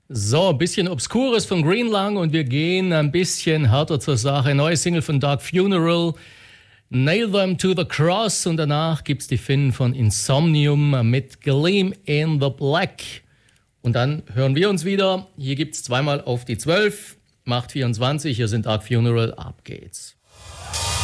So, ein bisschen Obskures von Greenlung und wir gehen ein bisschen härter zur Sache. Neue Single von Dark Funeral, Nail Them to the Cross, und danach gibt's die Finnen von Insomnium mit Gleam in the Black. Und dann hören wir uns wieder. Hier gibt's zweimal auf die 12, macht 24. Hier sind Dark Funeral, ab geht's.